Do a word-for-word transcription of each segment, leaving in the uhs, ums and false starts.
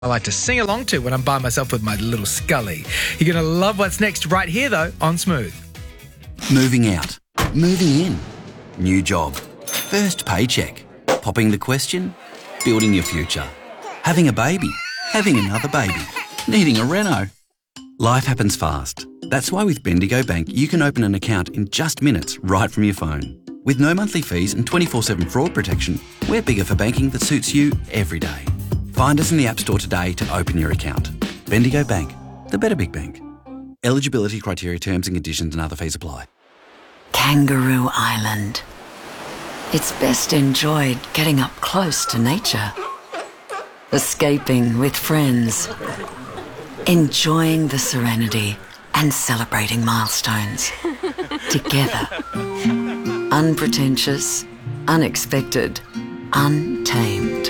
I like to sing along to when I'm by myself with my little Scully. You're going to love what's next right here, though, on Smooth. Moving out. Moving in. New job. First paycheck. Popping the question. Building your future. Having a baby. Having another baby. Needing a reno. Life happens fast. That's why with Bendigo Bank, you can open an account in just minutes right from your phone. With no monthly fees and twenty-four seven fraud protection, we're bigger for banking that suits you every day. Find us in the App Store today to open your account. Bendigo Bank, the better big bank. Eligibility criteria, terms and conditions and other fees apply. Kangaroo Island. It's best enjoyed getting up close to nature. Escaping with friends. Enjoying the serenity and celebrating milestones. Together. Unpretentious, unexpected, untamed.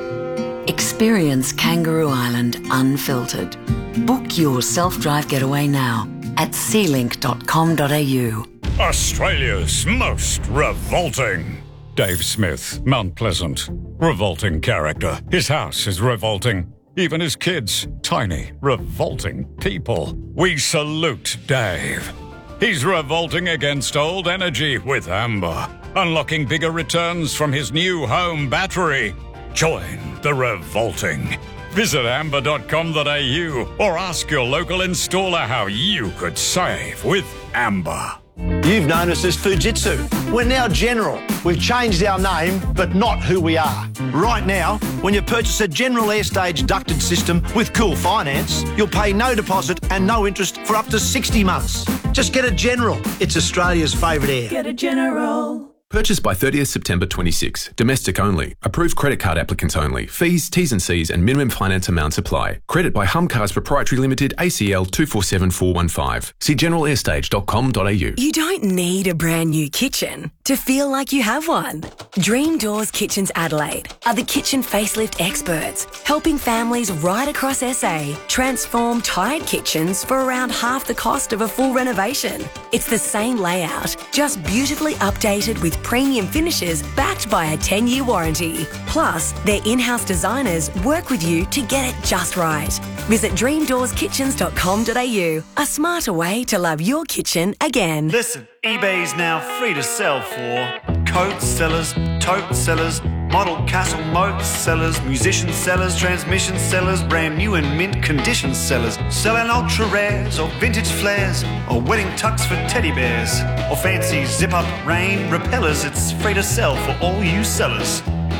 Experience Kangaroo Island unfiltered. Book your self-drive getaway now at sea link dot com dot a u. Australia's most revolting. Dave Smith, Mount Pleasant. Revolting character. His house is revolting. Even his kids. Tiny, revolting people. We salute Dave. He's revolting against old energy with Amber. Unlocking bigger returns from his new home battery. Join the revolting. Visit amber dot com dot a u or ask your local installer how you could save with Amber. You've known us as Fujitsu. We're now General. We've changed our name, but not who we are. Right now, when you purchase a General Airstage ducted system with Cool Finance, you'll pay no deposit and no interest for up to sixty months. Just get a General. It's Australia's favourite air. Get a General. Purchased by thirtieth September twenty-six. Domestic only. Approved credit card applicants only. Fees, T's and C's and minimum finance amounts apply. Credit by Humcars Proprietary Limited, A C L two four seven four one five. See general airstage dot com dot a u. You don't need a brand new kitchen to feel like you have one. Dream Doors Kitchens Adelaide are the kitchen facelift experts, helping families right across S A transform tired kitchens for around half the cost of a full renovation. It's the same layout, just beautifully updated with premium finishes backed by a ten-year warranty. Plus, their in-house designers work with you to get it just right. Visit dream doors kitchens dot com dot a u, a smarter way to love your kitchen again. Listen, eBay's now free to sell for coat sellers, tote sellers, model castle moat sellers, musician sellers, transmission sellers, brand new and mint condition sellers, selling ultra rares or vintage flares or wedding tux for teddy bears or fancy zip-up rain repellers. It's free to sell for all you sellers.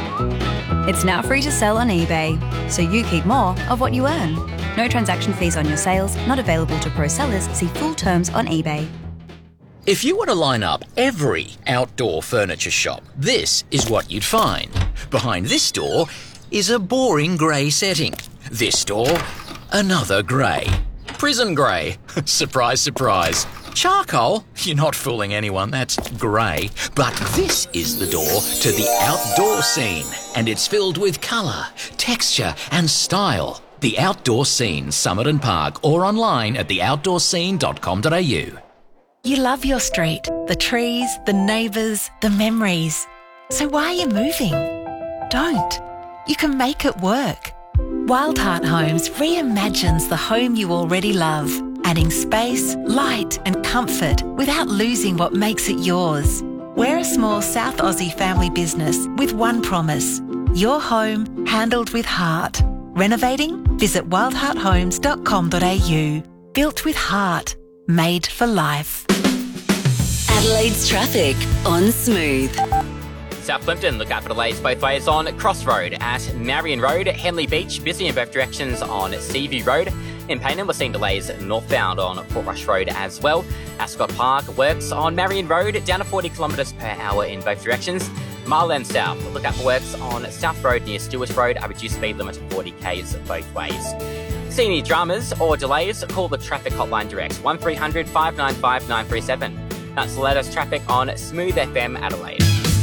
It's now free to sell on eBay, so you keep more of what you earn. No transaction fees on your sales, not available to pro sellers. See full terms on eBay. If you were to line up every outdoor furniture shop, this is what you'd find. Behind this door is a boring grey setting. This door, another grey. Prison grey. Surprise, surprise. Charcoal? You're not fooling anyone, that's grey. But this is the door to the outdoor scene, and it's filled with colour, texture and style. The Outdoor Scene, Summit and Park, or online at the outdoor scene dot com dot a u. You love your street, the trees, the neighbours, the memories. So why are you moving? Don't. You can make it work. Wildheart Homes reimagines the home you already love, adding space, light and comfort without losing what makes it yours. We're a small South Aussie family business with one promise: your home handled with heart. Renovating? Visit wildheart homes dot com dot a u. Built with heart. Made for life. Adelaide's traffic on Smooth. South Plimpton, look out for delays both ways on Crossroad at Marion Road, Henley Beach, busy in both directions on Seaview Road. In Payneham, we're seeing delays northbound on Port Rush Road as well. Ascot Park works on Marion Road, down to forty kilometres per hour in both directions. Marland South, look out for works on South Road near Stewarts Road, a reduced speed limit of forty k's both ways. See any dramas or delays, call the traffic hotline direct, one three hundred five nine five nine three seven. That's the latest traffic on Smooth F M Adelaide.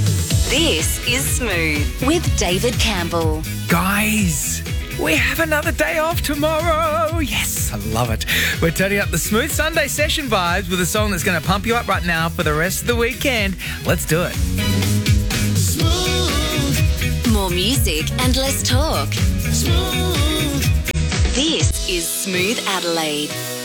This is Smooth with David Campbell. Guys, we have another day off tomorrow. Yes, I love it. We're turning up the Smooth Sunday session vibes with a song that's going to pump you up right now for the rest of the weekend. Let's do it. Smooth. More music and less talk. Smooth. is Smooth Adelaide.